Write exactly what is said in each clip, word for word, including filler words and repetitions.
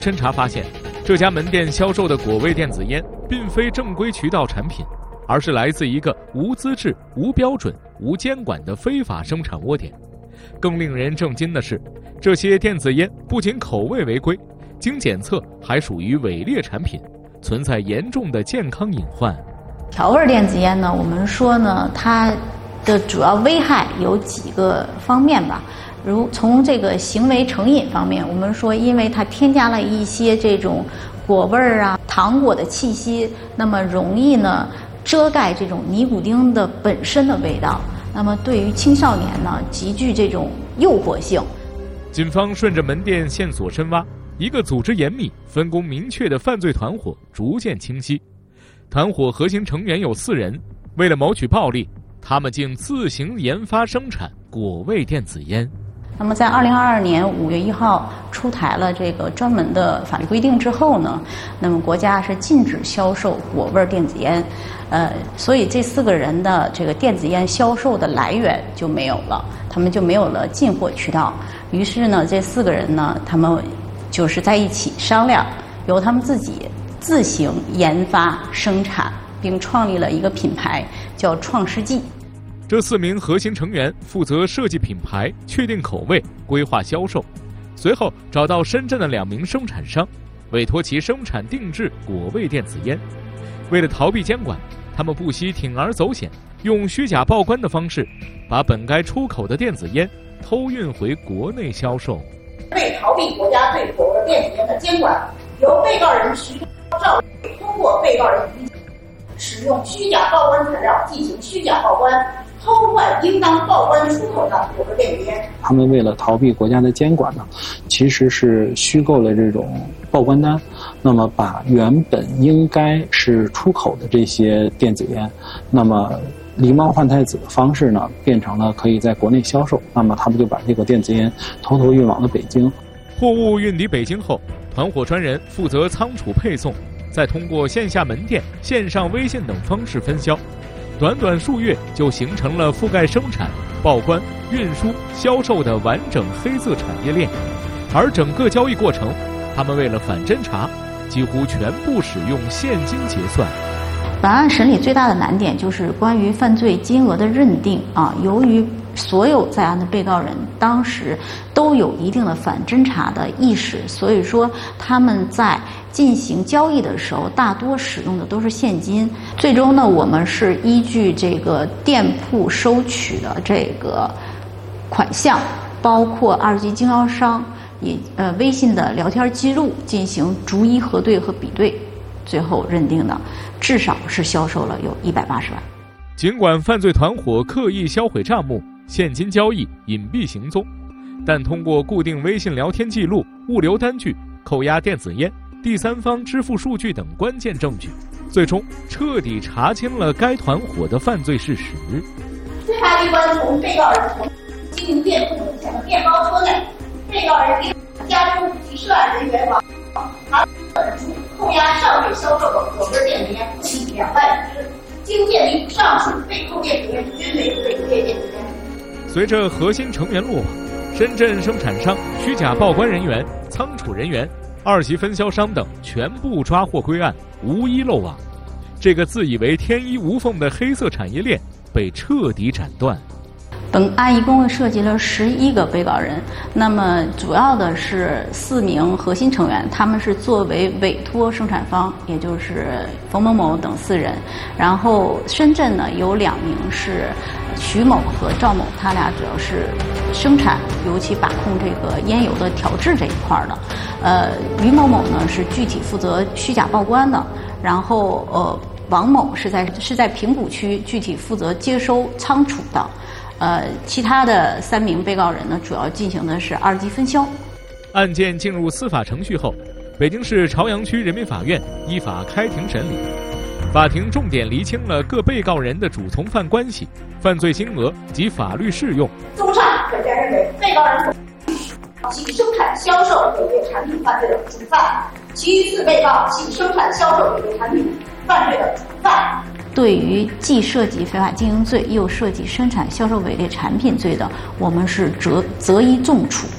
侦查发现，这家门店销售的果味电子烟并非正规渠道产品，而是来自一个无资质、无标准、无监管的非法生产窝点。更令人震惊的是，这些电子烟不仅口味违规，经检测还属于伪劣产品，存在严重的健康隐患。 调味电子烟呢，我们说呢，它的主要危害有几个方面吧。如从这个行为成瘾方面，我们说，因为它添加了一些这种果味儿啊、糖果的气息，那么容易呢遮盖这种尼古丁的本身的味道，那么对于青少年呢极具这种诱惑性。 警方顺着门店线索深挖，一个组织严密、分工明确的犯罪团伙逐渐清晰。团伙核心成员有四人，为了谋取暴利，他们竟自行研发生产果味电子烟。 那么在二零二二年五月一号出台了这个专门的法律规定之后呢，那么国家是禁止销售果味电子烟，呃，所以这四个人的这个电子烟销售的来源就没有了，他们就没有了进货渠道。于是呢，这四个人呢，他们就是在一起商量，由他们自己自行研发生产，并创立了一个品牌，叫创世纪。 这四名核心成员负责设计品牌、确定口味、规划销售，随后找到深圳的两名生产商，委托其生产定制果味电子烟。为了逃避监管，他们不惜铤而走险，用虚假报关的方式，把本该出口的电子烟偷运回国内销售。 为逃避国家对果味电子烟的监管，由被告人徐兆通过被告人使用虚假报关材料进行虚假报关，偷换应当报关出口的果味电子烟。 他们为了逃避国家的监管呢，其实是虚构了这种报关单，那么把原本应该是出口的这些电子烟，那么狸猫换太子的方式呢，变成了可以在国内销售。那么他们就把这个电子烟偷偷运往了北京。 货物运抵北京后，团伙专人负责仓储配送，再通过线下门店、线上微信等方式分销。短短数月就形成了覆盖生产、报关、运输、销售的完整黑色产业链。而整个交易过程，他们为了反侦查，几乎全部使用现金结算。 本案审理最大的难点就是关于犯罪金额的认定啊，由于所有在案的被告人当时都有一定的反侦查的意识，所以说他们在进行交易的时候大多使用的都是现金。最终呢，我们是依据这个店铺收取的这个款项，包括二级经销商也呃微信的聊天记录进行逐一核对和比对，最后认定的至少是销售了有一百八十万。 尽管犯罪团伙刻意销毁账目、现金交易隐蔽行踪，但通过固定微信聊天记录、物流单据、扣押电子烟、第三方支付数据等关键证据，最终彻底查清了该团伙的犯罪事实。 侦查机关从被告人从经营店铺门前的面包车内，被告人给家中及涉案人员往查本处扣押尚未销售的果味电子烟计两万支。经鉴定，上述被扣电子烟均为伪劣电子烟。 随着核心成员落网，深圳生产商、虚假报关人员、仓储人员、二级分销商等全部抓获归案，无一漏网。这个自以为天衣无缝的黑色产业链被彻底斩断。 本案一共涉及了十一个被告人，那么主要的是四名核心成员，他们是作为委托生产方，也就是冯某某等四人。然后深圳呢有两名是徐某和赵某，他俩主要是生产，尤其把控这个烟油的调制这一块的。呃，于某某呢是具体负责虚假报关的，然后呃王某是在是在平谷区具体负责接收仓储的。呃，其他的三名被告人呢，主要进行的是二级分销。 案件进入司法程序后，北京市朝阳区人民法院依法开庭审理。法庭重点厘清了各被告人的主从犯关系、犯罪金额及法律适用。 综上，本院认为，被告人系生产销售伪劣产品犯罪的主犯，其余四被告系生产销售伪劣产品犯罪的主犯。 对于既涉及非法经营罪又涉及生产销售伪劣产品罪的，我们是择择一重处，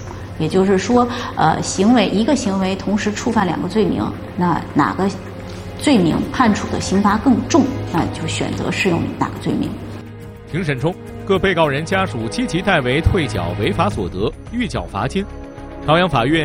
也就是说，呃，行为一个行为同时触犯两个罪名，那哪个罪名判处的刑罚更重，那就选择适用哪个罪名。 庭审中，各被告人家属积极代为退缴违法所得，预缴罚金。朝阳法院